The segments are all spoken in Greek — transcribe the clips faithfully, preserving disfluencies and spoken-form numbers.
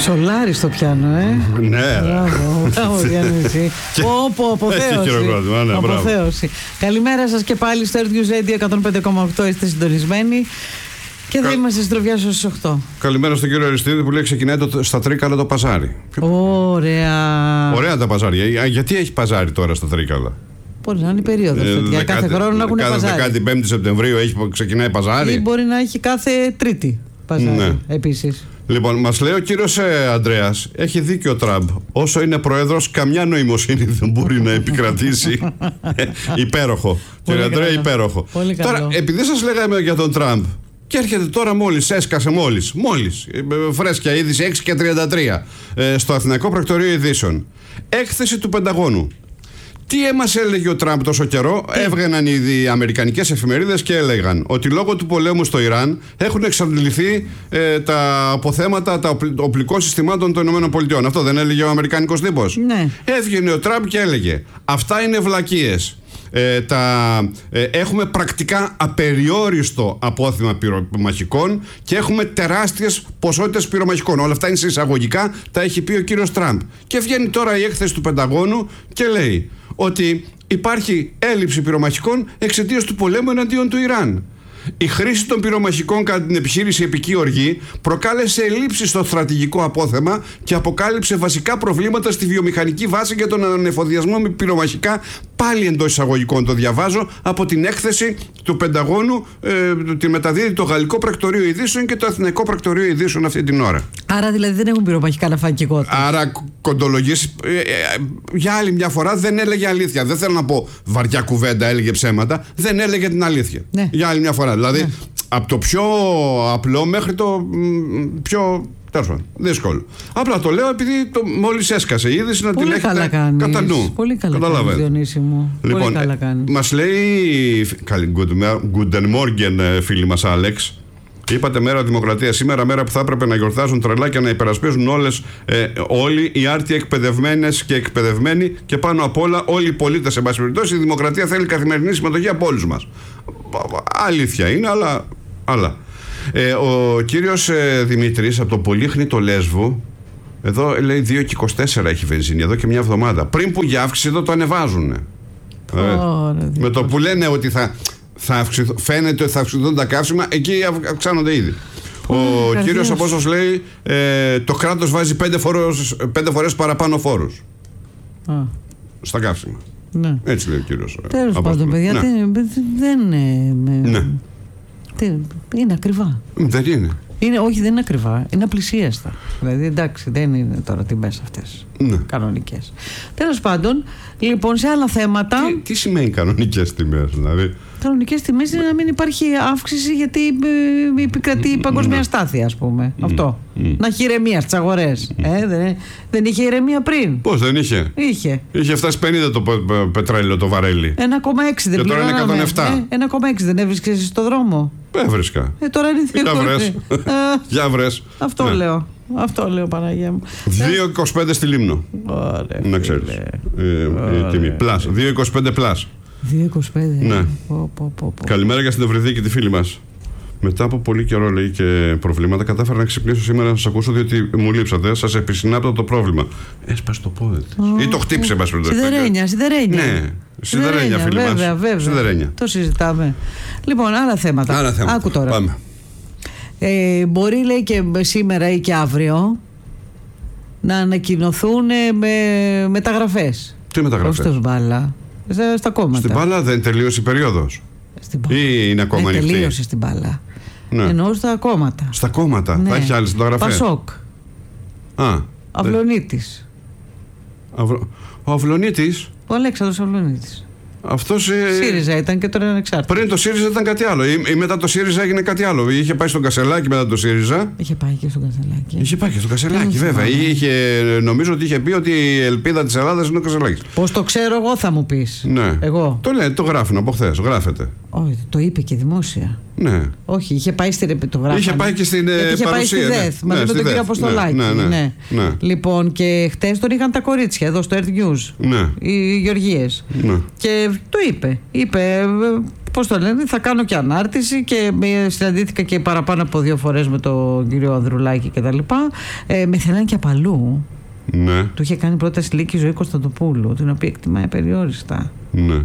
Ψολάρι στο πιάνο, ε. Ναι. Μπράβο, μπράβο Διανύση. Πω, αποθέωση. Αποθέωση. Καλημέρα σας και πάλι στο Earth News Radio εκατόν πέντε κόμμα οκτώ. Είστε συντονισμένοι. Και θα Κα... είμαστε στροφιά στις οκτώ. Καλημέρα στον κύριο Αριστίδη που λέει ξεκινάει το, στα Τρίκαλα το παζάρι. Ωραία. Ωραία τα παζάρια. Γιατί έχει παζάρι τώρα στα Τρίκαλα? Μπορεί να είναι η περίοδος. Ε, για κάθε χρόνο να έχουν παζάρι. Κάθε δεκαπέντε Σεπτεμβρίου έχει, ξεκινάει παζάρι. Ή μπορεί να έχει κάθε Τρίτη παζάρι, ναι. Επίσης. Λοιπόν, μας λέει ο κύριος ε, Ανδρέας, έχει δίκιο ο Τραμπ. Όσο είναι πρόεδρος, καμιά νοημοσύνη δεν μπορεί να επικρατήσει. ε, υπέροχο. Κύριε Ανδρέα, υπέροχο. Τώρα, επειδή σας λέγαμε για τον Τραμπ, και έρχεται τώρα μόλις, έσκασε μόλις, μόλις, φρέσκια είδηση έξι και τριάντα τρία, ε, στο Αθηναϊκό Πρακτορείο Ειδήσεων. Έκθεση του Πενταγώνου. Τι μας έλεγε ο Τραμπ τόσο καιρό? Έβγαιναν οι αμερικανικές εφημερίδες και έλεγαν ότι λόγω του πολέμου στο Ιράν έχουν εξαντληθεί ε, τα αποθέματα τα οπλικών συστημάτων των ΗΠΑ. Αυτό δεν έλεγε ο αμερικανικός τύπος? Ναι. Έβγαινε ο Τραμπ και έλεγε αυτά είναι βλακίες. Ε, τα, ε, έχουμε πρακτικά απεριόριστο απόθεμα πυρομαχικών και έχουμε τεράστιες ποσότητες πυρομαχικών. Όλα αυτά είναι σε εισαγωγικά, τα έχει πει ο κύριος Τραμπ. Και βγαίνει τώρα η έκθεση του Πενταγώνου και λέει ότι υπάρχει έλλειψη πυρομαχικών εξαιτίας του πολέμου εναντίον του Ιράν. Η χρήση των πυρομαχικών κατά την επιχείρηση Επική Οργή προκάλεσε ελλείψεις στο στρατηγικό απόθεμα και αποκάλυψε βασικά προβλήματα στη βιομηχανική βάση για τον ανεφοδιασμό με πυρομαχικά. Πάλι εντός εισαγωγικών το διαβάζω από την έκθεση του Πενταγώνου, ε, τη μεταδίδει το Γαλλικό Πρακτορείο Ειδήσεων και το Αθηναϊκό Πρακτορείο Ειδήσεων αυτή την ώρα. Άρα δηλαδή δεν έχουν πυρομαχικά να φάει και κότες. Άρα κοντολογής, ε, ε, για άλλη μια φορά δεν έλεγε αλήθεια. Δεν θέλω να πω βαριά κουβέντα, έλεγε ψέματα. Δεν έλεγε την αλήθεια. Ναι. Για άλλη μια φορά. Δηλαδή, ναι. Από το πιο απλό μέχρι το πιο δύσκολο. Απλά το λέω επειδή το, μόλις έσκασε η είδηση να πολύ την έχετε κατά νου. Πολύ καλά κάνεις, Διονύση μου. Λοιπόν, πολύ καλά κάνεις. Μας λέει, Guten Morgen φίλοι μας Άλεξ, είπατε μέρα Δημοκρατία σήμερα, μέρα που θα έπρεπε να γιορτάζουν τρελά και να υπερασπίζουν όλες, ε, όλοι οι άρτιοι εκπαιδευμένες και εκπαιδευμένοι και πάνω απ' όλα όλοι οι πολίτες. Εν πάση περιπτώσει, η Δημοκρατία θέλει καθημερινή συμμετοχή από όλους μας. Αλήθεια είναι, αλλά. αλλά. Ε, ο κύριος ε, Δημήτρης από το Πολύχνητο Λέσβου, εδώ λέει δύο και είκοσι τέσσερα έχει βενζίνη, εδώ και μια εβδομάδα. Πριν που για αύξηση εδώ το ανεβάζουν. Oh, ε, με το που λένε ότι θα, θα αυξηθούν, φαίνεται ότι θα αυξηθούν τα καύσιμα, εκεί αυξάνονται ήδη. Ο oh, κύριος από όσος λέει ε, το κράτος βάζει πέντε, φορές, πέντε φορές παραπάνω φόρους oh. στα καύσιμα. Ναι. Έτσι λέει ο κύριος. Τέλος πάντων, παιδιά, ναι. δεν είναι. Ναι. Είναι ακριβά. Δεν είναι. είναι. Όχι, δεν είναι ακριβά. Είναι απλησίαστα. Δηλαδή, εντάξει, δεν είναι τώρα τιμές αυτές. Ναι. Κανονικές. Τέλος πάντων, λοιπόν, σε άλλα θέματα. Τι, τι σημαίνει κανονικές τιμές, δηλαδή? Κανονικές τιμές είναι να μην υπάρχει αύξηση γιατί επικρατεί η παγκοσμία αστάθεια, ας πούμε. Mm. Αυτό. Mm. Να έχει ηρεμία στις αγορές. Mm. Ε, δεν, δεν είχε ηρεμία πριν. Πώς δεν είχε? Είχε. Είχε φτάσει πενήντα το πετρέλαιο το βαρέλι. ένα κόμμα έξι δεν πληρώναμε. Και τώρα είναι εκατόν επτά. ένα κόμμα έξι δεν έβρισκες στο δρόμο? Έβρισκα. Ε, τώρα είναι Για βρες. Για βρες. Αυτό ναι. λέω. Αυτό λέω, Παναγία μου. δύο είκοσι πέντε στη Λίμνο. Ωραία. Να ξέρεις. Η τιμή. Πλάς. δύο είκοσι πέντε πλάς. δύο είκοσι πέντε. Ναι. Πω, πω, πω, πω. Καλημέρα και στην Ευρυδίκη τη φίλη μας. Μετά από πολύ καιρό, λέει, και προβλήματα, κατάφερα να ξυπνήσω σήμερα να σας ακούσω, διότι μου λείψατε. Σας επισυνάπτω το πρόβλημα. Έσπασε το πόδι της. Oh, ή το χτύπησε, μας oh. Σιδερένια, σιδερένια. Ναι, σιδερένια, φίλοι μας. Βέβαια, βέβαια. Σιδερένια. Το συζητάμε. Λοιπόν, άλλα θέματα. Άλλα θέματα. Άκου τώρα. Πάμε. Ε, μπορεί, λέει, και σήμερα ή και αύριο να ανακοινωθούν με μεταγραφές. Τι μεταγραφές? Προς μπάλα. Στα, στα κόμματα. Στην μπάλα δεν τελείωσε η περίοδος? Στην ή είναι ακόμα ανοιχτή? Τελείωσε στην μπάλα. Ναι. Εννοώ στα κόμματα. Στα κόμματα. Ναι. Θα έχει άλλες μεταγραφές? Πασόκ. Α. Αυλωνίτης. Αυλο... Ο Αυλωνίτης. Ο Αλέξανδρος Αυλωνίτης. Αυτός, ε... ΣΥΡΙΖΑ ήταν και τώρα είναι ανεξάρτητος. Πριν το ΣΥΡΙΖΑ ήταν κάτι άλλο. Ή, ή μετά το ΣΥΡΙΖΑ έγινε κάτι άλλο. Είχε πάει στον Κασελάκη μετά το ΣΥΡΙΖΑ. Είχε πάει και στον Κασελάκη. Είχε πάει και στον Κασελάκη, βέβαια. Είχε, νομίζω ότι είχε πει ότι η ελπίδα της Ελλάδας είναι ο Κασελάκης. Πώς το ξέρω εγώ, θα μου πεις? Ναι. Εγώ. Το λέει, το γράφουν από χθες. Γράφεται. Όχι, το είπε και δημόσια. Ναι. Όχι, είχε πάει στην το γράφανε. Είχε πάει και στην παρουσία. Είχε πάει στη ΔΕΘ μαζί ναι, με τον κύριο Αποστολάκη. Ναι, ναι, ναι. Ναι. Λοιπόν, και χτες τον είχαν τα κορίτσια εδώ στο Earth News. Ναι. Οι Γεωργίες. Ναι. Και το είπε. Είπε πώς το λένε, θα κάνω και ανάρτηση και συναντήθηκα και παραπάνω από δύο φορές με τον κύριο Ανδρουλάκη και τα λοιπά. Ε, με θέλανε και απαλού. Ναι. Του είχε κάνει πρόταση λύκη Ζωή Κωνσταντοπούλου, την οποία εκτιμάει απεριόριστα. Ναι.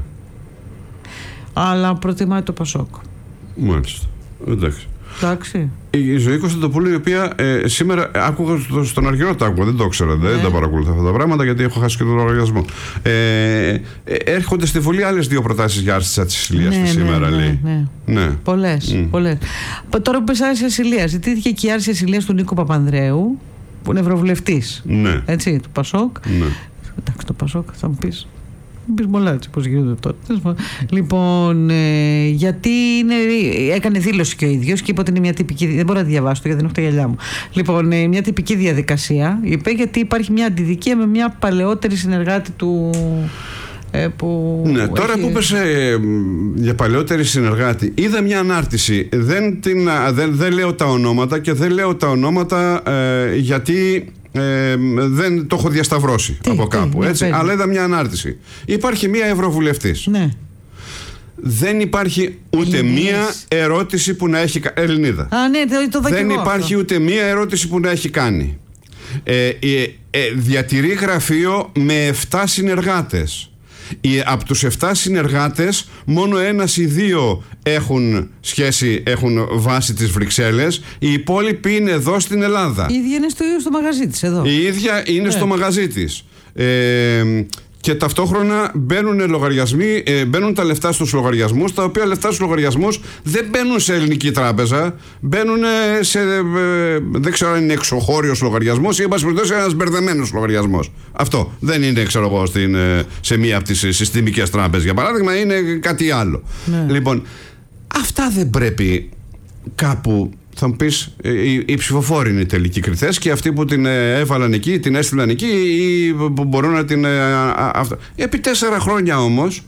Αλλά προτιμάει το Πασόκ. Μάλιστα. Εντάξει. Εντάξει. Η Ζωή Κωνσταντοπούλου, η οποία ε, σήμερα άκουγα στον Αργυρό, τα άκουγα, δεν το ήξερα, ναι. δεν τα παρακολουθώ αυτά τα πράγματα γιατί έχω χάσει και τον λογαριασμό. Ε, ε, έρχονται στη Βουλή άλλες δύο προτάσεις για άρση της ασυλίας ναι, τη ναι, σήμερα, ναι, λέει. Ναι. ναι. Πολλές, mm. πολλές. Τώρα που πες άρση ασυλίας, ζητήθηκε και η άρση ασυλίας του Νίκο Παπανδρέου, που είναι ευρωβουλευτής. Ναι. Έτσι, του Πασόκ. Ναι. Εντάξει, το Πασόκ θα μου πεις. Μπεις πολλά έτσι πώς γίνονται τότε. Λοιπόν, ε, γιατί είναι, έκανε δήλωση και ο ίδιος και είπε ότι είναι μια τυπική. Δεν μπορώ να τη διαβάσω γιατί δεν έχω τα γυαλιά μου. Λοιπόν, ε, μια τυπική διαδικασία. Είπε γιατί υπάρχει μια αντιδικία με μια παλαιότερη συνεργάτη του. Ε, που ναι, τώρα έχει... που είπες ε, για παλαιότερη συνεργάτη, είδα μια ανάρτηση. Δεν, την, δεν, δεν λέω τα ονόματα και δεν λέω τα ονόματα ε, γιατί. Ε, δεν το έχω διασταυρώσει τι, από κάπου, τι, έτσι, ναι, αλλά είδα μια ανάρτηση. Υπάρχει μια ευρωβουλευτής. Ναι. Δεν υπάρχει ούτε Ελληνίδες. μία ερώτηση που να έχει κάνει. Ελληνίδα. Α, ναι, το, το δεν υπάρχει αυτό. Ούτε μία ερώτηση που να έχει κάνει. Ε, ε, ε, διατηρεί γραφείο με επτά συνεργάτες. Οι, από τους επτά συνεργάτες μόνο ένας ή δύο έχουν σχέση, έχουν βάση τις Βρυξέλλες. Οι υπόλοιποι είναι εδώ στην Ελλάδα. Η ίδια είναι στο, στο μαγαζί της εδώ. Η ίδια είναι yeah. στο μαγαζί της. Ε, και ταυτόχρονα μπαίνουν λογαριασμοί, ε, μπαίνουν τα λεφτά στους λογαριασμούς, τα οποία λεφτά στους λογαριασμούς δεν μπαίνουν σε ελληνική τράπεζα, μπαίνουν σε, ε, δεν ξέρω αν είναι εξωχώριος λογαριασμός ή εν πάση περιπτώσει ένας μπερδεμένος λογαριασμός. Αυτό δεν είναι, ξέρω εγώ, στην, σε μία από τις συστημικές τράπεζες, για παράδειγμα, είναι κάτι άλλο. Ναι. Λοιπόν, αυτά δεν πρέπει κάπου. Θα μου πεις, οι, οι ψηφοφόροι είναι οι τελικοί κριτές και αυτοί που την έβαλαν εκεί, την έστειλαν εκεί ή που μπορούν να την... Αυτό. Επί τέσσερα χρόνια όμως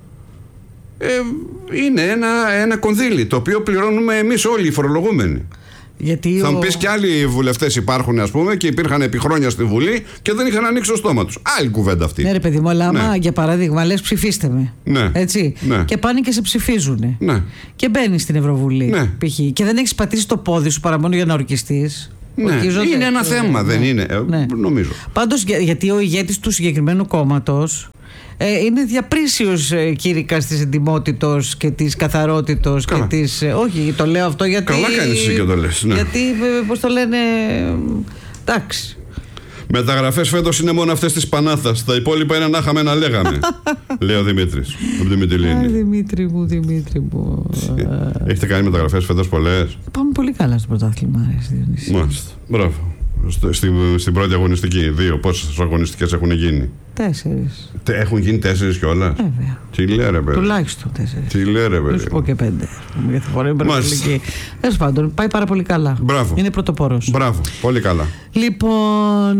ε, είναι ένα, ένα κονδύλι το οποίο πληρώνουμε εμείς όλοι οι φορολογούμενοι. Γιατί θα ο... μου πεις και άλλοι βουλευτές υπάρχουν, ας πούμε, και υπήρχαν επί χρόνια στη Βουλή και δεν είχαν ανοίξει το στόμα τους. Άλλη κουβέντα αυτή. Ναι, ρε παιδί μου, αλλά ναι. άμα για παράδειγμα λες ψηφίστε με. Ναι. Έτσι. Ναι. Και πάνε και σε ψηφίζουν. Ναι. Και μπαίνεις στην Ευρωβουλή. Ναι. Π.χ. Και δεν έχεις πατήσει το πόδι σου παρά μόνο για να ορκιστείς. Ναι. Ορκίζονται. Είναι ένα θέμα, ναι. δεν είναι. Ναι. Νομίζω. Πάντως, για, γιατί ο ηγέτης του συγκεκριμένου κόμματος. Ε, είναι διαπρίσιος ε, κήρυκας της εντιμότητος και της καθαρότητος και της, ε, όχι, το λέω αυτό γιατί καλά κάνεις εσύ και το λες, ναι. γιατί ε, πώς το λένε, εντάξει. Μεταγραφές φέτος είναι μόνο αυτές της Πανάθας. Τα υπόλοιπα είναι να είχαμε να λέγαμε. Λέει ο Δημήτρης από τη Μυτιλήνη. Α, Δημήτρη μου, Δημήτρη μου. Έχετε κάνει μεταγραφές φέτος πολλές? Πάμε πολύ καλά στο πρωτάθλημα. Μάλιστα, μπράβο. Στην, στην πρώτη αγωνιστική, δύο. Πόσες αγωνιστικές έχουν γίνει? Τέσσερις. Έχουν γίνει τέσσερις κιόλας. Βέβαια. Τι λέει ρε παιδί. Τουλάχιστον τέσσερις. Τι λέει ρε παιδί. Δεν σου πω και πέντε. Για τη φορά είναι τέλος πάντων, πάει πάρα πολύ καλά. Μπράβο. Είναι πρωτοπόρος. Μπράβο, πολύ καλά. Λοιπόν,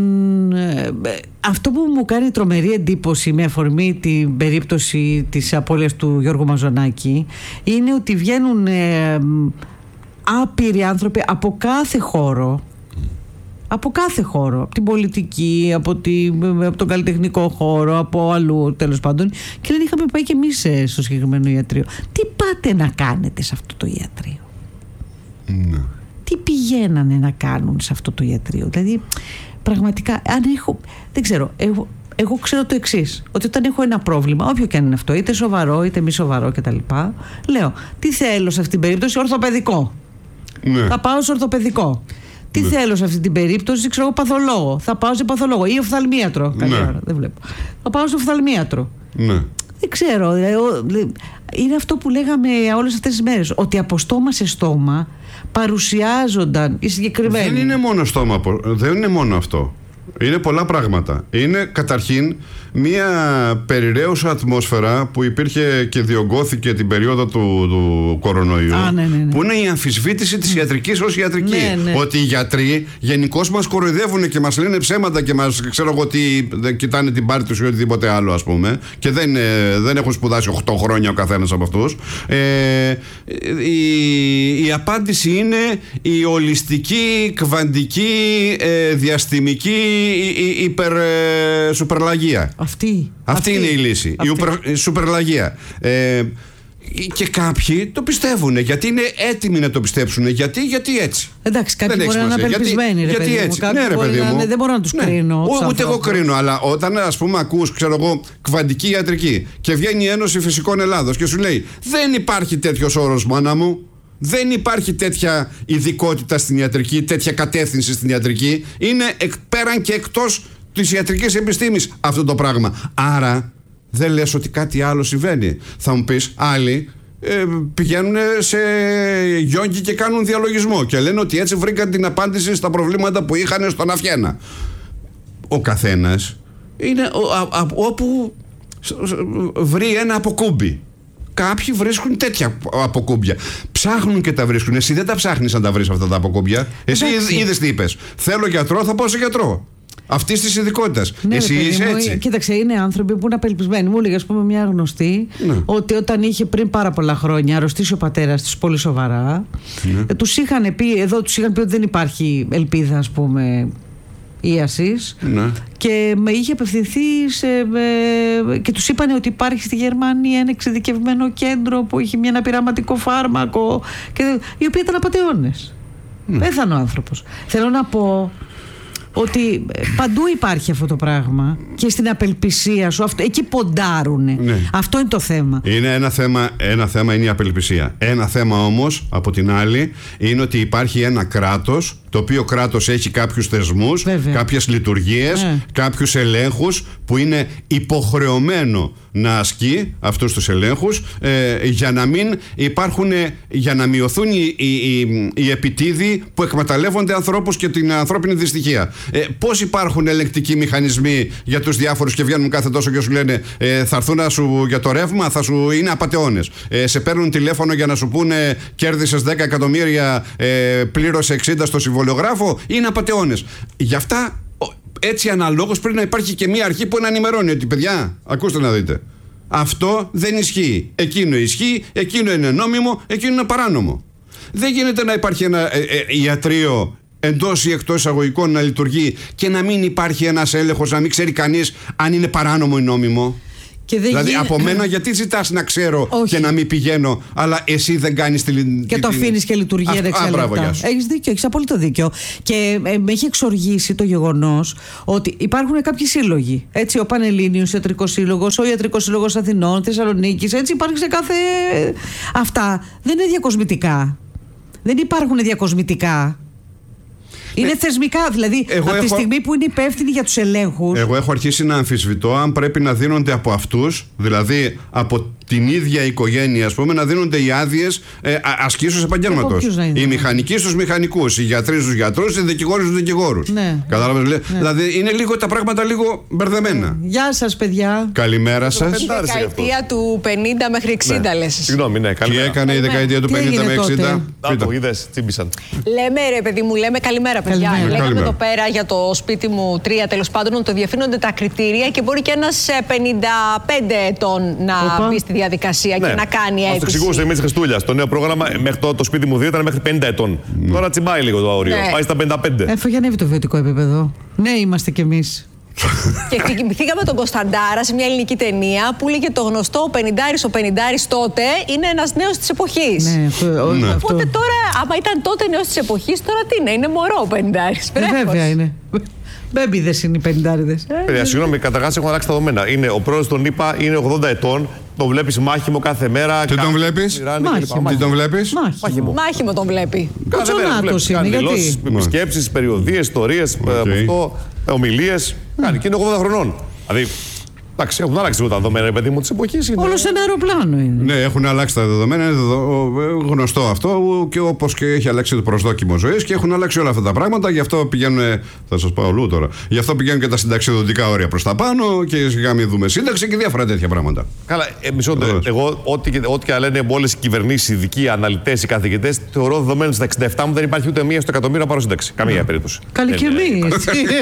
αυτό που μου κάνει τρομερή εντύπωση με αφορμή την περίπτωση της απώλειας του Γιώργου Μαζονάκη είναι ότι βγαίνουν ε, άπειροι άνθρωποι από κάθε χώρο. Από κάθε χώρο, από την πολιτική, από, τη, από τον καλλιτεχνικό χώρο, από αλλού τέλος πάντων, και δεν είχαμε πάει και εμείς στο συγκεκριμένο ιατρείο. Τι πάτε να κάνετε σε αυτό το ιατρείο? Ναι. Τι πηγαίνανε να κάνουν σε αυτό το ιατρείο? Δηλαδή, πραγματικά, αν έχω, δεν ξέρω, εγώ, εγώ ξέρω το εξής, ότι όταν έχω ένα πρόβλημα, όποιο και αν είναι αυτό, είτε σοβαρό είτε μη σοβαρό κτλ., λέω, τι θέλω σε αυτήν την περίπτωση? Ορθοπαιδικό. Ναι. Θα πάω σε ορθοπαιδικό. Τι ναι. θέλω σε αυτή την περίπτωση? Ξέρω, παθολόγο. Θα πάω σε παθολόγο ή οφθαλμίατρο. Καλή ναι. ώρα, δεν βλέπω. Θα πάω σε οφθαλμίατρο. Ναι. Δεν ξέρω. Είναι αυτό που λέγαμε όλες αυτές τις μέρες. Ότι από στόμα σε στόμα παρουσιάζονταν οι συγκεκριμένοι. Δεν είναι μόνο στόμα, δεν είναι μόνο αυτό. Είναι πολλά πράγματα. Είναι καταρχήν μια περιραίουσα ατμόσφαιρα που υπήρχε και διωγγώθηκε την περίοδο του, του κορονοϊού. Α, ναι, ναι, ναι. Που είναι η αμφισβήτηση της ιατρικής ως ιατρική. Ναι, ναι. Ότι οι γιατροί γενικώς μας κοροϊδεύουν και μας λένε ψέματα και μας, ξέρω εγώ τι, δεν κοιτάνε την πάρτη τους ή οτιδήποτε άλλο, ας πούμε. Και δεν, δεν έχουν σπουδάσει οκτώ χρόνια ο καθένας από αυτούς. Ε, η, η απάντηση είναι η ολιστική, κβαντική, ε, διαστημική η υπερ ε, σουπερλαγία. Αυτή, αυτή, αυτή είναι η λύση. Αυτή. Η, ουπερ, η σουπερλαγία. Ε, και κάποιοι το πιστεύουν, γιατί είναι έτοιμοι να το πιστέψουν. Γιατί, γιατί έτσι. Εντάξει, κάποιοι μπορεί να είναι απελπισμένοι, ρε γιατί παιδί έτσι. μου. Ναι, ρε παιδί μου. Να, δεν μπορώ να τους ναι. κρίνω. Ούτε ανθρώπου. Εγώ κρίνω, αλλά όταν, ας πούμε, ακούς, ξέρω εγώ, κβαντική ιατρική και βγαίνει η Ένωση Φυσικών Ελλάδος και σου λέει δεν υπάρχει τέτοιος όρος, μάνα μου. Δεν υπάρχει τέτοια ειδικότητα στην ιατρική, τέτοια κατεύθυνση στην ιατρική. Είναι εκ, πέραν και εκτός της ιατρικής επιστήμης αυτό το πράγμα. Άρα δεν λες ότι κάτι άλλο συμβαίνει. Θα μου πεις, άλλοι ε, πηγαίνουν σε γιόγκι και κάνουν διαλογισμό και λένε ότι έτσι βρήκαν την απάντηση στα προβλήματα που είχαν στον Αφιένα. Ο καθένας είναι α, α, όπου βρει ένα αποκούμπι. Κάποιοι βρίσκουν τέτοια αποκούμπια. Ψάχνουν και τα βρίσκουν. Εσύ δεν τα ψάχνεις να τα βρεις αυτά τα αποκούμπια. Εσύ είδες τι είπες. Θέλω γιατρό, θα πάω σε γιατρό. Αυτή τη ειδικότητα. Ναι, εσύ είσαι μου, έτσι. Κοίταξε, είναι άνθρωποι που είναι απελπισμένοι. Μου έλεγε, α πούμε, μια γνωστή, ναι. ότι όταν είχε πριν πάρα πολλά χρόνια αρρωστήσει ο πατέρας της πολύ σοβαρά, ναι. τους είχαν πει, εδώ τους είχαν πει ότι δεν υπάρχει ελπίδα, ας πούμε, ίασης, ναι. και με είχε απευθυνθεί σε, ε, και τους είπαν ότι υπάρχει στη Γερμανία ένα εξειδικευμένο κέντρο που έχει μια, ένα πειραματικό φάρμακο, και, οι οποίοι ήταν απατεώνες. Ναι. Πέθανε ο άνθρωπος. Θέλω να πω ότι παντού υπάρχει αυτό το πράγμα και στην απελπισία σου, αυτό, εκεί ποντάρουνε. Ναι. Αυτό είναι το θέμα. Είναι ένα θέμα, ένα θέμα είναι η απελπισία. Ένα θέμα όμως, από την άλλη, είναι ότι υπάρχει ένα κράτος, το οποίο κράτος έχει κάποιους θεσμούς, βέβαια, κάποιες λειτουργίες, ναι. κάποιους ελέγχους που είναι υποχρεωμένο να ασκεί αυτούς τους ελέγχους ε, για να μην υπάρχουν, για να μειωθούν οι, οι, οι, οι επιτίδοι που εκμεταλλεύονται ανθρώπους και την ανθρώπινη δυστυχία. Ε, πώς υπάρχουν ελεγκτικοί μηχανισμοί για τους διάφορους και βγαίνουν κάθε τόσο και σου λένε ε, θα έρθουν να σου για το ρεύμα, θα σου είναι απατεώνες. Ε, σε παίρνουν τηλέφωνο για να σου πούνε κέρδισες δέκα εκατομμύρια, ε, πλήρωσε εξήντα στο συμβολιογράφο, είναι απατεώνες. Γι' αυτά έτσι αναλόγως πρέπει να υπάρχει και μια αρχή που να ενημερώνει ότι παιδιά, ακούστε να δείτε, αυτό δεν ισχύει. Εκείνο ισχύει, εκείνο είναι νόμιμο, εκείνο είναι παράνομο. Δεν γίνεται να υπάρχει ένα ε, ε, ιατρείο εντός ή εκτός εισαγωγικών να λειτουργεί και να μην υπάρχει ένας έλεγχος, να μην ξέρει κανείς αν είναι παράνομο ή νόμιμο. Και δηλαδή γι... από μένα γιατί ζητάς να ξέρω, όχι, και να μην πηγαίνω, αλλά εσύ δεν κάνεις τη λειτουργία. Και το αφήνεις και λειτουργεί έξι λεπτά. Έχεις δίκιο, έχεις απόλυτο δίκιο. Και ε, με έχει εξοργήσει το γεγονός ότι υπάρχουν κάποιοι σύλλογοι. Έτσι, ο Πανελλήνιος Ιατρικός Σύλλογος, ο Ιατρικός Σύλλογος Αθηνών, Θεσσαλονίκης. Έτσι, υπάρχει σε κάθε. Αυτά δεν είναι διακοσμητικά. Δεν υπάρχουν διακοσμητικά. Είναι ε, θεσμικά, δηλαδή από έχω, τη στιγμή που είναι υπεύθυνοι για τους ελέγχους. Εγώ έχω αρχίσει να αμφισβητώ αν πρέπει να δίνονται από αυτούς, δηλαδή από την ίδια οικογένεια, ας πούμε, να δίνονται οι άδειες ε, ασκήσεως επαγγέλματος. Οι μηχανικοί στους μηχανικούς, οι γιατροί στους γιατρούς, οι δικηγόροι στους δικηγόρους. Ναι. Κατάλαβες, ναι. Δηλαδή είναι λίγο τα πράγματα λίγο μπερδεμένα. Γεια σας, παιδιά. Καλημέρα σας. Η δεκαετία του πενήντα μέχρι εξήντα, ναι. λες. Συγγνώμη, ναι, καλημέρα. Τι έκανε η δεκαετία του πενήντα με εξήντα. Το είδες, τσίμπησαν. Λέμε, ρε παιδί μου, λέμε καλημέρα, παιδιά. Καλημέρα. Λέγαμε εδώ πέρα για το σπίτι μου τρία, τέλος πάντων, ότι διευθύνονται τα κριτήρια και μπορεί και ένας πενήντα πέντε ετών να μπει στη διαδικασία, ναι, και να κάνει αίτηση. Μας το εξηγούσε εμείς Χριστούλια. Στο νέο πρόγραμμα, μέχρι το, το σπίτι μου δύο ήταν μέχρι πενήντα ετών. Mm. Τώρα τσιμπάει λίγο το όριο. Ναι. Πάει στα πενήντα πέντε. Έφυγε ανέβει το βιωτικό επίπεδο. Ναι, είμαστε κι εμείς. Και θυμηθήκαμε τον Κωνσταντάρα σε μια ελληνική ταινία που λέγε το γνωστό ο πενηντάρης, ο πενηντάρης τότε είναι ένας νέος της εποχής. Ναι, αυτό, ναι. Οπότε τώρα, άμα ήταν τότε νέος της εποχής, τώρα τι είναι, είναι μωρό ο πενηντάρης. Ε, βέβαια είναι. Μπέμπιδες είναι οι πενηντάριδες. Παιδιά, συγγνώμη, καταρχάς έχουν αλλάξει τα δεδομένα. Είναι, ο πρόεδρος των ΗΠΑ είναι ογδόντα ετών. Τον βλέπεις μάχημο κάθε μέρα. Τι τον βλέπεις? Μάχημο. Τι τον βλέπεις? Μάχημο. Μάχημο τον βλέπει. Κοτσονάτος είναι. Γιατί? Επισκέψεις, περιοδίες, ιστορίες, ομιλίες. Κάνει και είναι ογδόντα χρονών. Δηλαδή, εντάξει, έχουν αλλάξει λίγο τα δεδομένα, παιδί μου, της εποχής. Είναι... Όλο σε ένα αεροπλάνο είναι. Ναι, έχουν αλλάξει τα δεδομένα. Είναι γνωστό αυτό, και όπως και έχει αλλάξει το προσδόκιμο ζωής και έχουν αλλάξει όλα αυτά τα πράγματα. Γι' αυτό πηγαίνουν. Θα σας πάω αλλού τώρα. Γι' αυτό πηγαίνουν και τα συνταξιδοτικά όρια προς τα πάνω και σιγά μην δούμε σύνταξη και διάφορα τέτοια πράγματα. Καλά, ε, μισό λεπτό. Εγώ, ό,τι και, ό,τι και λένε όλες οι κυβερνήσεις, οι ειδικοί, αναλυτές, οι καθηγητές, θεωρώ δεδομένο στα εξήντα επτά μου δεν υπάρχει ούτε μία στο εκατομμύριο πάρω σύνταξη. Καμία περίπτωση. Καλή και εμείς.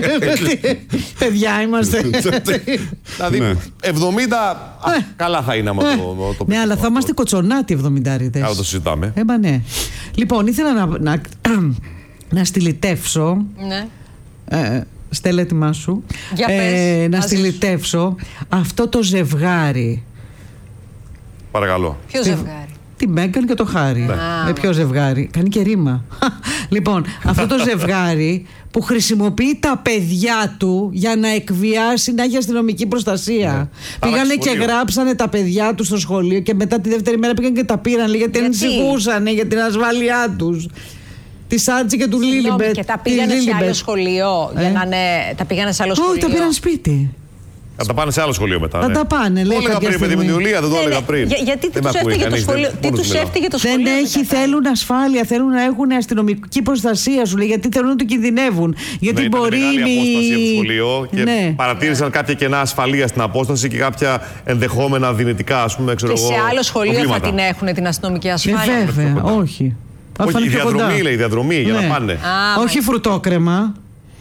Παιδιά είμαστε. Δηλαδή, εβδομήντα καλά θα είναι άμα το, το ναι, αλλά θα είμαστε κοτσονάτοι εβδομηντάριδες. Άρα το συζητάμε. Ε, μα ναι. Λοιπόν, ήθελα να, να, να στυλιτεύσω. Ναι. Ε, Στέλλα, έτοιμά σου. Για ε, πες, να στυλιτεύσω αυτό το ζευγάρι. Παρακαλώ. Ποιο ζευγάρι? Τη Μέγκαν και το Χάρι. Ναι. Με ποιο ζευγάρι? Κάνει και ρήμα. Λοιπόν, αυτό το ζευγάρι που χρησιμοποιεί τα παιδιά του για να εκβιάσει, να έχει αστυνομική προστασία. Ναι. Πήγανε και γράψανε τα παιδιά του στο σχολείο και μετά τη δεύτερη μέρα πήγαν και τα πήραν, λέει, γιατί ανησυχούσαν για την ασφάλειά του. Τη Σάντζη και του Λίλιμπετ. Και τα πήγανε σε άλλο σχολείο. Ε? Για να είναι, τα πήγανε σε άλλο σχολείο. Όχι, τα πήραν σπίτι. Θα τα πάνε σε άλλο σχολείο μετά. Θα ναι. τα πάνε, λέει. Το έλεγα πριν, παιδί με την Ιουλία, δεν το έλεγα πριν. Για, γιατί τι τους έφταιγε το σχολείο, τι τους έφταιγε το σχολείο. Δεν έχει, θέλουν ασφάλεια, θέλουν να έχουν αστυνομική προστασία, σου λέει, γιατί θέλουν ότι κινδυνεύουν. Γιατί ναι, μπορεί. Ήταν μεγάλη απόσταση από το σχολείο και ναι. παρατήρησαν ναι. κάποια κενά ασφαλεία στην απόσταση και κάποια ενδεχόμενα δυνητικά, ας πούμε, ξέρω και εγώ. Σε άλλο σχολείο προβλήματα. θα την έχουν την αστυνομική ασφάλεια. Ε, βέβαια, όχι. Όχι, η διαδρομή λέει, η διαδρομή για να πάνε. Όχι φρουτόκρεμα.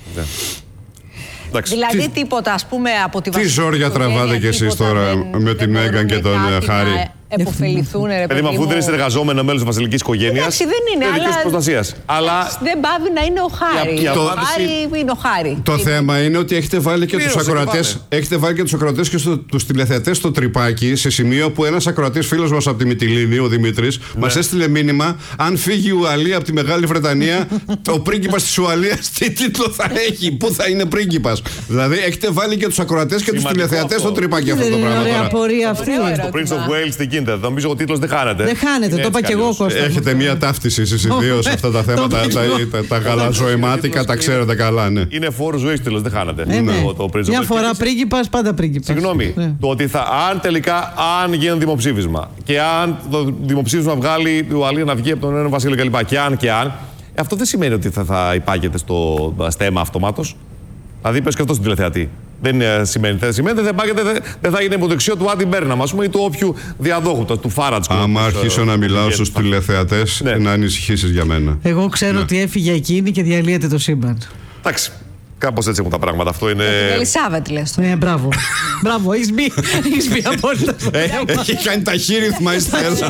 Δηλαδή τι... τίποτα, ας πούμε, από τη βασική. Τι ζόρια τραβάτε κι εσείς τώρα δεν, με την Μέγκαν και τον Χάρι? Εποφεληθούν, ρε παιδί μου. Αφού δεν είσαι εργαζόμενο μέλος της βασιλικής οικογένειας. Εντάξει, δεν είναι. Αλλά... προστασίας. Αλλά δεν πάβει να είναι ο Χάρι. Το... Ο Χάρι είναι ο Χάρι. Το θέμα είναι ότι έχετε βάλει και τους ακροατές. Έχετε βάλει και τους ακροατές και στο, τους τηλεθεατές στο τρυπάκι, σε σημείο που ένας ακροατής φίλος μας από τη Μυτιλήνη, ο Δημήτρης, ναι. μας έστειλε μήνυμα: αν φύγει η Ουαλία από τη Μεγάλη Βρετανία, ο πρίγκιπας της Ουαλίας τι τίτλο θα έχει, πού θα είναι πρίγκιπας. Δηλαδή έχετε βάλει και τους ακροατές και τους τηλεθεατές στο τρυπάκι αυτό το πράγμα. Ωραία πορεία αυτή. Το Prince of Wales τι γίνεται? Νομίζω ο τίτλος δεν χάνεται. Δεν χάνεται, το είπα και εγώ, Κώστα. Έχετε μία ταύτιση εσείς οι δύο σε αυτά τα θέματα. Τα γαλαζοεμάτικα τα ξέρετε καλά, ναι. Είναι φόρου ζωή τέλος, δεν χάνεται. Μια φορά πρίγκιπας, πάντα πρίγκιπας. Συγγνώμη, το ότι θα, αν τελικά, αν γίνει δημοψήφισμα και αν το δημοψήφισμα βγάλει η Ουαλία να βγει από τον Ηνωμένο Βασίλειο κλπ. Και αν και αν, αυτό δεν σημαίνει ότι θα, θα υπάγεται στο στέμα αυτομάτως. Δηλαδή, πες και αυτό στον τηλεθεατή. Δεν σημαίνει. Δεν σημαίνει δεν, δεν, δεν θα είναι υποδεξιό του Άντι Μπέρναμ, ας πούμε, ή του όποιου διαδόχου, του Φάρατς. Άμα αρχίσω να μιλάω στους τηλεθεατές, ναι. να ανησυχήσεις για μένα. Εγώ ξέρω ναι. ότι έφυγε εκείνη και διαλύεται το σύμπαν. Εντάξει. Κάπως έτσι έχουν τα πράγματα. Αυτό είναι. Την Ελισάβετ, λες. Ναι, μπράβο. Μπράβο, έχεις μπει. Έχεις μπει απόλυτα. Έχει κάνει ταχύρυθμα η Στέλλα.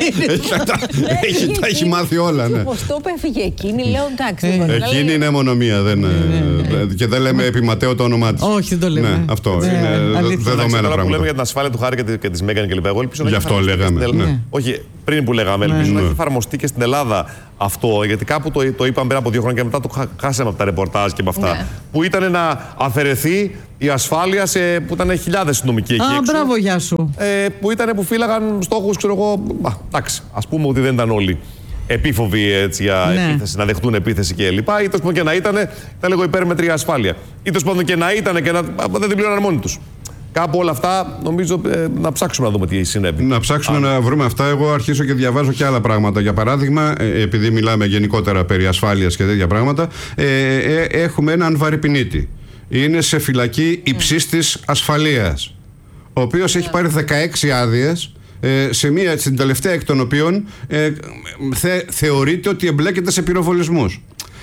Τα έχει μάθει όλα, ναι. Όπως το έφυγε εκείνη, λέω εντάξει. Εκείνη είναι μόνο μία. Και δεν λέμε επί Ματέο το όνομά της. Όχι, δεν το λέμε. Αυτό είναι δεδομένα πράγματα. Που λέμε για την ασφάλεια του Χάρη και της Μέγκαν και λοιπά. Εγώ ελπίζω να γι' αυτό λέγαμε. Όχι, πριν που λέγαμε, ελπίζω να έχει εφαρμοστεί και στην Ελλάδα αυτό. Γιατί κάπου το είπαμε πριν από δύο χρόνια και μετά το χάσαμε από τα ρεπορτάζ και από αυτά. Που ήταν να αφαιρεθεί η ασφάλεια σε, που ήταν χιλιάδες αστυνομικοί εκεί Α, έξω. μπράβο, γεια σου. Ε, που ήταν που φύλαγαν στόχους, ξέρω εγώ. Εντάξει, ας πούμε ότι δεν ήταν όλοι επίφοβοι έτσι, για ναι. επίθεση, να δεχτούν επίθεση κλπ. Ή τόσο και να ήταν, θα λέγω υπέρμετρη ασφάλεια. Ή τόσο πάντων και να ήταν και να δεν την πλήρωναν μόνοι τους. Κάπου όλα αυτά νομίζω ε, να ψάξουμε να δούμε τι συνέβη. Να ψάξουμε Α. να βρούμε αυτά. Εγώ αρχίσω και διαβάζω και άλλα πράγματα. Για παράδειγμα, ε, επειδή μιλάμε γενικότερα περί ασφάλειας και τέτοια πράγματα, ε, ε, έχουμε έναν βαρυπινίτη. Είναι σε φυλακή υψίστης ασφαλείας, ο οποίος έχει πάρει δεκαέξι άδειες, ε, σε μία, στην τελευταία εκ των οποίων ε, θε, θεωρείται ότι εμπλέκεται σε πυροβολισμούς.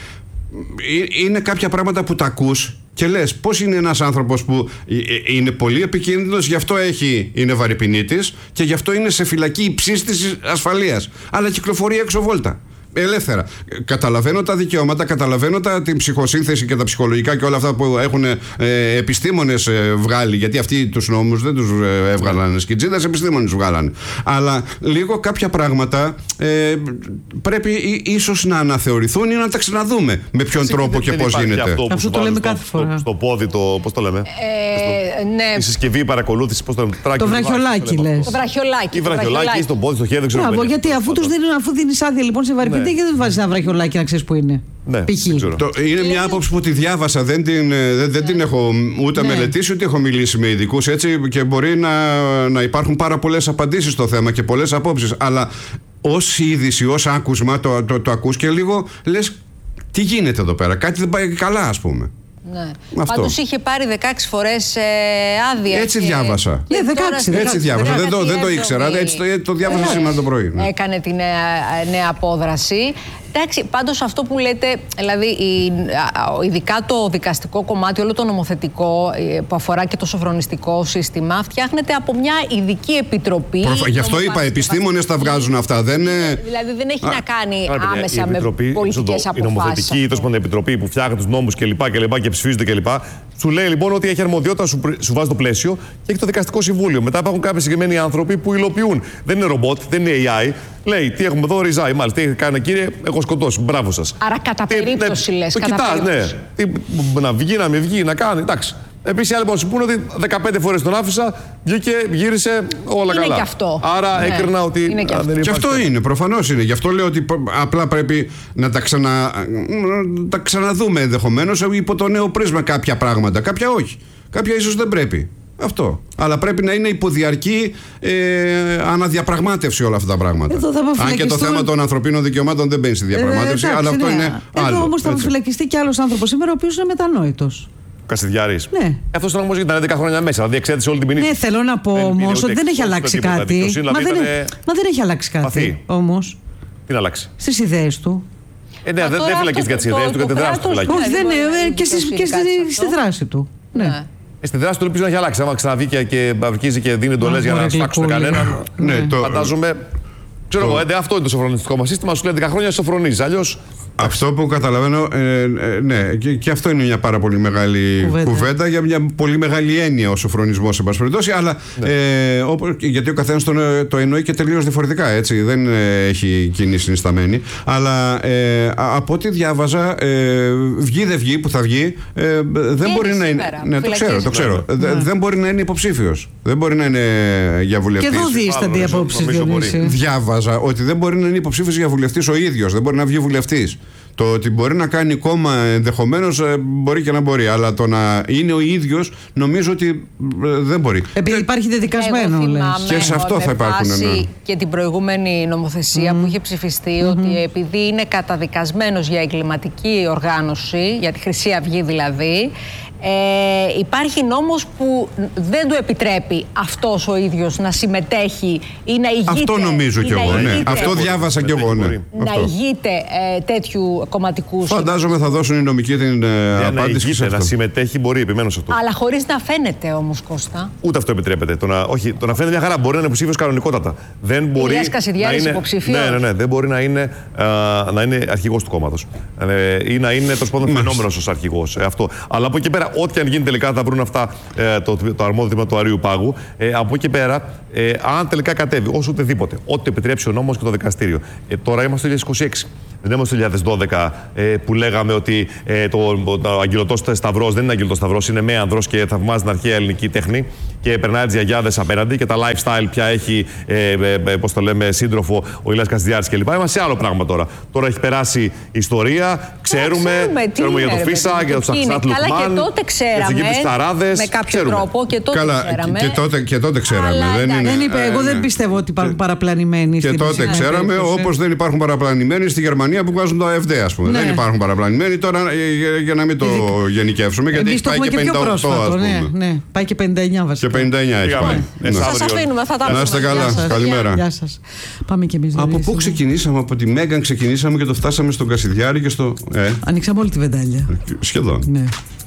Είναι κάποια πράγματα που τα ακούς και λες πώς είναι ένας άνθρωπος που είναι πολύ επικίνδυνος, γι' αυτό έχει, είναι βαρυπινίτης και γι' αυτό είναι σε φυλακή υψίστης ασφαλείας, αλλά κυκλοφορεί έξω βόλτα. Ελεύθερα. Καταλαβαίνω τα δικαιώματα, καταλαβαίνω τα, την ψυχοσύνθεση και τα ψυχολογικά και όλα αυτά που έχουν ε, επιστήμονες ε, βγάλει. Γιατί αυτοί τους νόμους δεν τους ε, έβγαλαν σκιτζίδες, επιστήμονες βγάλαν. Αλλά λίγο κάποια πράγματα ε, πρέπει ή, ίσως να αναθεωρηθούν ή να τα ξαναδούμε. Με ποιον Εσύ, τρόπο δεν, και δεν πώς γίνεται. Αυτό, που αυτό το λέμε κάθε στο, φορά. Στο, στο πόδι, το, πώς το λέμε. Ε, ναι. Η συσκευή παρακολούθηση, πώς το λέμε. Το βραχιολάκι λες. Το βραχιολάκι. Ή βραχιολάκι στο πόδι, στο χέρι, δεν ξέρω. Μπράβο, γιατί αφού τους δίνουν, αφού δίνεις άδεια λοιπόν σε βαρυπινίτη, γιατί δεν βάζεις ένα βραχιολάκι να ξέρεις που είναι. Ναι, το, είναι μια άποψη που τη διάβασα, δεν την, δεν, δεν την έχω ούτε ναι. μελετήσει ούτε έχω μιλήσει με ειδικούς έτσι, και μπορεί να, να υπάρχουν πάρα πολλές απαντήσεις στο θέμα και πολλές απόψεις, αλλά ως είδηση, ως άκουσμα το, το, το ακούς και λίγο λες τι γίνεται εδώ πέρα, κάτι δεν πάει καλά ας πούμε. Ναι. Πάντως είχε πάρει δεκαέξι φορές ε, άδεια. Έτσι και... διάβασα. Ναι, δεκαέξι, έτσι διάβασα. Δεν το, δεν το ήξερα. Έτσι το, το διάβασα ε, σήμερα το πρωί. Ναι. Έκανε τη νέα, νέα απόδραση. Εντάξει, πάντως αυτό που λέτε, δηλαδή η, ειδικά το δικαστικό κομμάτι, όλο το νομοθετικό που αφορά και το σοφρονιστικό σύστημα, φτιάχνεται από μια ειδική επιτροπή. Προφ... Γι' αυτό είπα, επιστήμονες τα βγάζουν αυτά. Δεν... Δηλαδή δεν έχει Α, να κάνει α, άμεσα με πολιτικές αποφάσεις. Η νομοθετική, η επιτροπή που φτιάχνει τους νόμους κλπ. Και, και ψηφίζονται κλπ. Σου λέει λοιπόν ότι έχει αρμοδιότητα, σου, σου βάζει το πλαίσιο και έχει το δικαστικό συμβούλιο. Μετά υπάρχουν κάποιοι συγκεκριμένοι άνθρωποι που υλοποιούν. Δεν είναι ρομπότ, δεν είναι έι άι. Λέει τι έχουμε εδώ, ριζάει. Μάλιστα, τι κάνει κύριε, έχω σκοτώσει. Μπράβο σας. Άρα κατά περίπτωση ναι, λες. Το κοιτάς, ναι. Τι, να βγει, να μην βγει, να κάνει. Εντάξει. Επίσης, οι άλλοι σου πούνε ότι δεκαπέντε φορές τον άφησα, βγήκε, γύρισε, όλα είναι καλά. Και αυτό. Άρα ναι. έκρινα ότι. Είναι και, α, αυτό. Δεν και αυτό είναι, προφανώς είναι. Γι' αυτό λέω ότι απλά πρέπει να τα, ξανα, τα ξαναδούμε ενδεχομένως υπό το νέο πρίσμα κάποια πράγματα. Κάποια όχι. Κάποια ίσως δεν πρέπει. Αυτό. Αλλά πρέπει να είναι υποδιαρκή ε, αναδιαπραγμάτευση όλα αυτά τα πράγματα. Αν και το θέμα των ανθρωπίνων δικαιωμάτων δεν μπαίνει στη διαπραγμάτευση, ε, εντάξει, αλλά αυτό ναι. είναι άλλο. Εδώ όμως θα φυλακιστεί κι άλλος άνθρωπος σήμερα, ο οποίος είναι μετανόητος. Κασιδιάρης. Ναι. Αυτό ήταν όμως ήταν έντεκα χρόνια μέσα, δηλαδή εξέτησε όλη την ποινή. Ναι, θέλω να πω όμως ότι δεν έχει αλλάξει κάτι. Μα δεν έχει αλλάξει κάτι όμως. Τι να αλλάξει. Στις ιδέες του. Ε, ναι, δεν φυλακίστηκε για τις ιδέες του και τη δράση του φυλακίστηκε. Όχι, δεν είναι. Και στη δράση του. Ναι. Στη δράση του ελπίζω να έχει αλλάξει. Άμα ξαναβγεί και αρχίζει και δίνει εντολές για να σφάξουν κανέναν. Φαντάζομαι. Ξέρω εγώ, αυτό είναι το σοφρονιστικό μας σύστημα. Σου λέει δέκα χρόνια σοφρονίζει. Αλλιώς. Αυτό που καταλαβαίνω, ε, ε, ναι, και, και αυτό είναι μια πάρα πολύ μεγάλη κουβέντα, κουβέντα για μια πολύ μεγάλη έννοια ο σοφρονισμός, σε πάση περιπτώσει. Αλλά ναι. ε, όπου, γιατί ο καθένας το, το εννοεί και τελείως διαφορετικά, έτσι. Δεν ε, έχει κοινή συνισταμένη. Αλλά ε, από ό,τι διάβαζα, ε, βγει δεν βγει, που θα βγει, ε, δεν μπορεί να είναι. Ναι, το ξέρω, το ξέρω. Ναι. Δε, δεν μπορεί να είναι υποψήφιος. Δεν μπορεί να είναι για βουλευτής. Και εδώ δίστανται οι απόψεις. Διάβαζα ότι δεν μπορεί να είναι υποψήφιος για βουλευτής ο ίδιος. Δεν μπορεί να βγει βουλευτής. Το ότι μπορεί να κάνει κόμμα ενδεχομένως μπορεί και να μπορεί, αλλά το να είναι ο ίδιος νομίζω ότι δεν μπορεί. Επειδή υπάρχει δεδικασμένο, λες. Και σε αυτό θα υπάρχουν. Ναι. Και την προηγούμενη νομοθεσία mm. που είχε ψηφιστεί, mm-hmm. ότι επειδή είναι καταδικασμένος για εγκληματική οργάνωση, για τη Χρυσή Αυγή δηλαδή, Ε, υπάρχει νόμος που δεν του επιτρέπει αυτός ο ίδιος να συμμετέχει ή να ηγείται. Αυτό νομίζω κι εγώ, ναι. Αυτό διάβασα κι εγώ, ναι. Να ηγείται ε, τέτοιου κομματικού. Φαντάζομαι θα δώσουν οι νομικοί την ε, απάντηση. Να, ηγείται, να συμμετέχει μπορεί, επιμένω σε αυτό. Αλλά χωρίς να φαίνεται όμως, Κώστα. Ούτε αυτό επιτρέπεται. Το να, όχι, το να φαίνεται μια χαρά μπορεί να είναι υποψήφιος κανονικότατα. Δεν μπορεί. Ηλίας Κασιδιάρης υποψήφιος. Ναι, ναι, ναι. Δεν μπορεί να είναι, α, να είναι αρχηγός του κόμματος. Ε, ή να είναι τόσο πάντων φαινόμενος ως αρχηγός. Ε, αυτό. Αλλά από εκεί πέρα. Ό,τι αν γίνει τελικά θα βρουν αυτά ε, το, το αρμόδιο τμήμα του Αρείου Πάγου. Ε, από εκεί πέρα, ε, αν τελικά κατέβει, όσο οτιδήποτε, ό,τι επιτρέψει ο νόμος και το δικαστήριο. Ε, τώρα είμαστε το δύο χιλιάδες είκοσι έξι. Δεν είμαστε το δύο χιλιάδες δώδεκα ε, που λέγαμε ότι ε, το, το, το αγγελωτός σταυρός δεν είναι αγγελωτός σταυρός, είναι μέανδρος και θαυμάζει την αρχαία ελληνική τέχνη και περνάει τις γιαγιάδες απέναντι και τα lifestyle πια έχει, ε, ε, ε, πώς το λέμε, σύντροφο ο Ηλίας Κασιδιάρης κλπ. Είμαστε σε άλλο πράγμα τώρα. Τώρα έχει περάσει η ιστορία, ξέρουμε, ξέρουμε, ξέρουμε για το Φίσα, για το Σαξάτ Λουκμάν. Καλά, και τότε ξέραμε. Με κάποιο ξέρουμε. τρόπο και τότε Καλά, ξέραμε. Και τότε, και τότε ξέραμε. Αλλά, δεν είναι, δεν είπε, εγώ δεν πιστεύω ότι υπάρχουν παραπλανημένοι και στην τότε Ισία, ξέραμε, όπως δεν υπάρχουν παραπλανημένοι στη Γερμανία που βγάζουν το ΑΕΦΔ, ας πούμε. Ναι. Δεν υπάρχουν παραπλανημένοι τώρα, για, για να μην το γενικεύσουμε, γιατί έχει πάει και πενήντα οκτώ, πρόσφατο, ας πούμε. Ναι, ναι. Πάει και πενήντα εννιά βασικά. Και πενήντα εννιά έχει πάει. Σας αφήνουμε, θα τα πούμε. Να είστε καλά, καλημέρα. Γεια σας. Πάμε κι εμείς. Από πού ξεκινήσαμε, από τη Μέγαν ξεκινήσαμε και το φτάσαμε στον Κασιδιάρη και στο. Ανοίξαμε όλη τη βεντάλια. Σχεδόν.